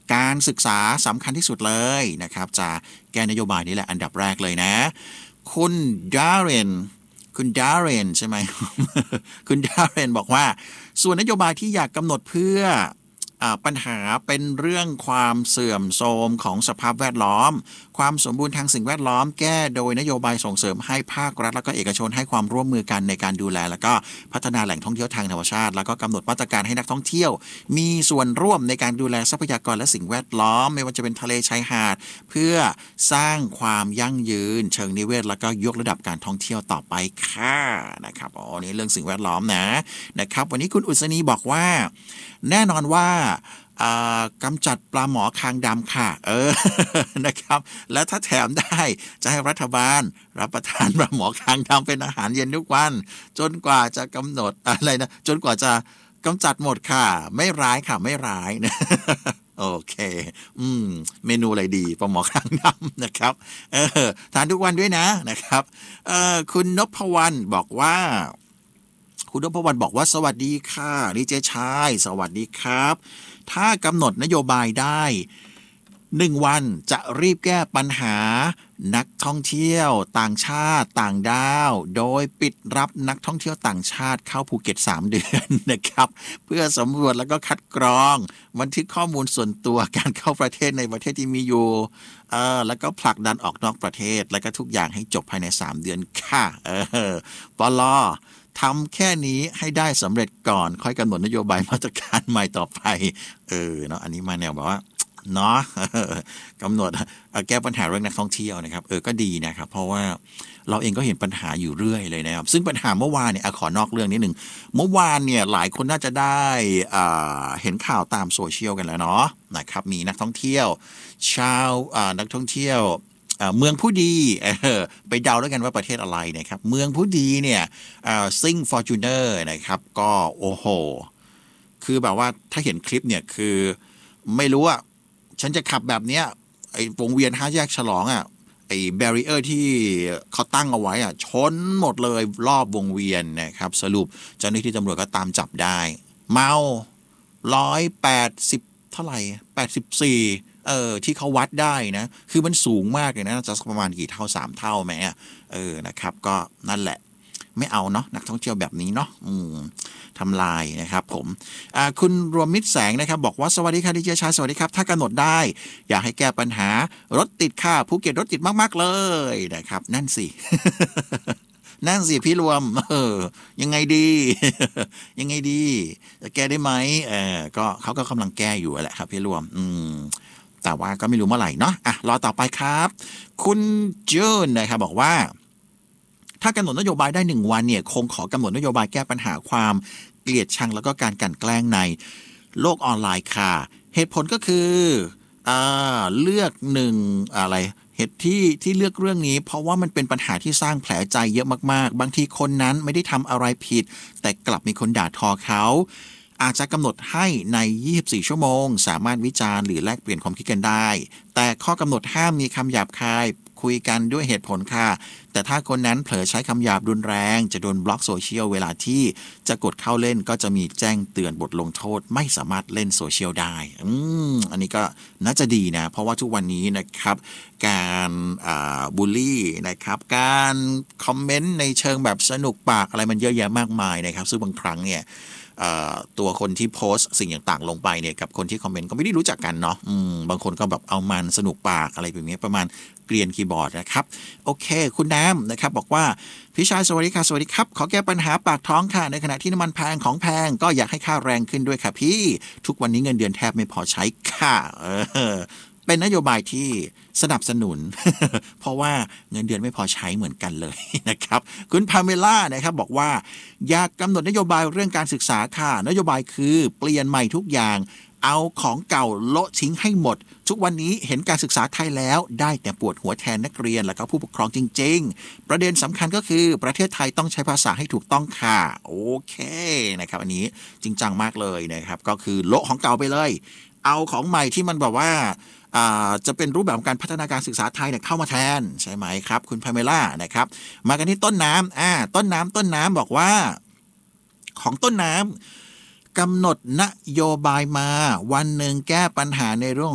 การศึกษาสำคัญที่สุดเลยนะครับจะแก้นโยบายนี้แหละอันดับแรกเลยนะคุณดาเรนใช่ไหม คุณดาเรนบอกว่าส่วนนโยบายที่อยากกำหนดเพื่อปัญหาเป็นเรื่องความเสื่อมโทรมของสภาพแวดล้อมความสมบูรณ์ทางสิ่งแวดล้อมแก้โดยนโยบายส่งเสริมให้ภาครัฐและก็เอกชนให้ความร่วมมือกันในการดูแลแล้วก็พัฒนาแหล่งท่องเที่ยวทางธรรมชาติแล้วก็กำหนดมาตรการให้นักท่องเที่ยวมีส่วนร่วมในการดูแลทรัพยากรและสิ่งแวดล้อมไม่ว่าจะเป็นทะเลชายหาดเพื่อสร้างความยั่งยืนเชิงนิเวศแล้วก็ยกระดับการท่องเที่ยวต่อไปค่ะนะครับนี่เรื่องสิ่งแวดล้อมนะครับวันนี้คุณอุศนีบอกว่าแน่นอนว่ากำจัดปลาหมอคางดำค่ะนะครับและถ้าแถมได้จะให้รัฐบาลรับประทานปลาหมอคางดำเป็นอาหารเย็นทุกวันจนกว่าจะกำหนดอะไรนะจนกว่าจะกำจัดหมดค่ะไม่ร้ายค่ะไม่ร้ายนะโอเคเมนูอะไรดีปลาหมอคางดำนะครับทานทุกวันด้วยนะครับคุณนพวรรณบอกว่าคุณนพวรรณบอกว่าสวัสดีค่ะดีเจชายสวัสดีครับถ้ากำหนดนโยบายได้1วันจะรีบแก้ปัญหานักท่องเที่ยวต่างชาติต่างดาวโดยปิดรับนักท่องเที่ยวต่างชาติเข้าภูเก็ต3 เดือนนะครับเพื่อสำรวจแล้วก็คัดกรองบันทึกข้อมูลส่วนตัวการเข้าประเทศในประเทศที่มีอยู่แล้วก็ผลักดันออกนอกประเทศแล้วก็ทุกอย่างให้จบภายใน3 เดือนค่ะปลทำแค่นี้ให้ได้สำเร็จก่อนค่อยกำหนดนโยบายมาตรการใหม่ต่อไปเนาะอันนี้มาแนวแบบว่าเนาะกำหนดแก้ปัญหาเรื่องนักท่องเที่ยวนะครับก็ดีนะครับเพราะว่าเราเองก็เห็นปัญหาอยู่เรื่อยเลยนะครับซึ่งปัญหาเมื่อวานเนี่ยขอนอกเรื่องนิดนึงเมื่อวานเนี่ยหลายคนน่าจะได้เห็นข่าวตามโซเชียลกันแล้วเนาะนะครับมีนักท่องเที่ยวชาวนักท่องเที่ยวเมืองผู้ดีไปเดาแล้วกันว่าประเทศอะไรนะครับเมืองผู้ดีเนี่ยซิ่ง Fortuner นะครับก็โอ้โหคือแบบว่าถ้าเห็นคลิปเนี่ยคือไม่รู้อ่ะฉันจะขับแบบเนี้ยไอ้วงเวียน5 แยกฉลองอ่ะไอ้แบรีเออร์ที่เขาตั้งเอาไว้อ่ะชนหมดเลยรอบวงเวียนนะครับสรุปเจ้าหน้าที่ตำรวจก็ตามจับได้เมา180เท่าไหร่84ที่เขาวัดได้นะคือมันสูงมากเลยนะจะประมาณกี่เท่า3 เท่าไหมนะครับก็นั่นแหละไม่เอาเนาะนักท่องเที่ยวแบบนี้เนาะทำลายนะครับผมคุณรวมมิตรแสงนะครับบอกว่าสวัสดีค่ะดีเจชายสวัสดีครับถ้ากำหนดได้อยากให้แก้ปัญหารถติดค่ะภูเก็ตรถติดมากๆเลยนะครับนั่นสิ นั่นสิพี่รวมยังไงดี ยังไงดีจะแก้ได้ไหมก็เขาก็กำลังแก้อยู่แหละครับพี่รวมแต่ว่าก็ไม่รู้เมื่อไหร่เนาะรอต่อไปครับคุณจูนนะครับบอกว่าถ้ากำหนดนโยบายได้1วันเนี่ยคงขอกำหนดนโยบายแก้ปัญหาความเกลียดชังแล้วก็การกลั่นแกล้งในโลกออนไลน์ค่ะเหตุผลก็คือเลือกอะไรเหตุที่เลือกเรื่องนี้เพราะว่ามันเป็นปัญหาที่สร้างแผลใจเยอะมากๆบางทีคนนั้นไม่ได้ทำอะไรผิดแต่กลับมีคนด่าทอเขาอาจจะกำหนดให้ใน24 ชั่วโมงสามารถวิจารณ์หรือแลกเปลี่ยนความคิดกันได้แต่ข้อกำหนดห้ามมีคำหยาบคายคุยกันด้วยเหตุผลค่ะแต่ถ้าคนนั้นเผลอใช้คำหยาบรุนแรงจะโดนบล็อกโซเชียลเวลาที่จะกดเข้าเล่นก็จะมีแจ้งเตือนบทลงโทษไม่สามารถเล่นโซเชียลได้อันนี้ก็น่าจะดีนะเพราะว่าทุกวันนี้นะครับการบูลลี่นะครับการคอมเมนต์ในเชิงแบบสนุกปากอะไรมันเยอะแยะมากมายนะครับซึ่งบางครั้งเนี่ยตัวคนที่โพสต์สิ่งต่างๆลงไปเนี่ยกับคนที่คอมเมนต์ก็ไม่ได้รู้จักกันเนาะบางคนก็แบบเอามันสนุกปากอะไรแบบนี้ประมาณเกรียนคีย์บอร์ดนะครับโอเคคุณน้ำนะครับบอกว่าพี่ชายสวัสดีค่ะสวัสดีครับขอแก้ปัญหาปากท้องค่ะในขณะที่น้ำมันแพงของแพงก็อยากให้ค่าแรงขึ้นด้วยค่ะพี่ทุกวันนี้เงินเดือนแทบไม่พอใช้ค่ะเป็นนโยบายที่สนับสนุน เพราะว่าเงินเดือนไม่พอใช้เหมือนกันเลยนะครับคุณพาเมล่านะครับบอกว่าอยากกำหนดนโยบายเรื่องการศึกษาค่ะนโยบายคือเปลี่ยนใหม่ทุกอย่างเอาของเก่าโละทิ้งให้หมดทุกวันนี้เห็นการศึกษาไทยแล้วได้แต่ปวดหัวแทนนักเรียนและก็ผู้ปกครองจริงๆประเด็นสำคัญก็คือประเทศไทยต้องใช้ภาษาให้ถูกต้องค่ะโอเคนะครับอันนี้จริงจังมากเลยนะครับก็คือโละของเก่าไปเลยเอาของใหม่ที่มันแบบว่าจะเป็นรูปแบบการพัฒนาการศึกษาไทยเนี่ยเข้ามาแทนใช่ไหมครับคุณพาเมล่านะครับมากันที่ต้นน้ำต้นน้ำบอกว่าของต้นน้ำกำหนดนโยบายมาวันหนึ่งแก้ปัญหาในเรื่อง